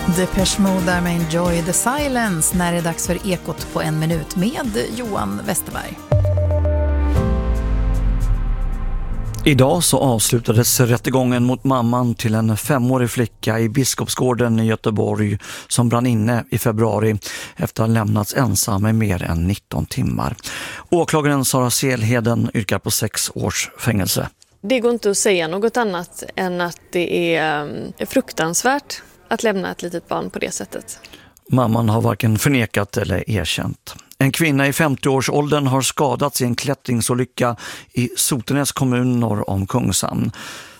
Depeche Mode där med Enjoy the Silence när det är dags för Ekot på en minut med Johan Westerberg. Idag så avslutades rättegången mot mamman till en 5-årig flicka i Biskopsgården i Göteborg som brann inne i februari efter att ha lämnats ensam i mer än 19 timmar. Åklagaren Sara Selheden yrkar på 6 års fängelse. Det går inte att säga något annat än att det är fruktansvärt att lämna ett litet barn på det sättet. Mamman har varken förnekat eller erkänt. En kvinna i 50-årsåldern har skadats i en klättringsolycka i Sotenäs kommun norr om Kungshamn.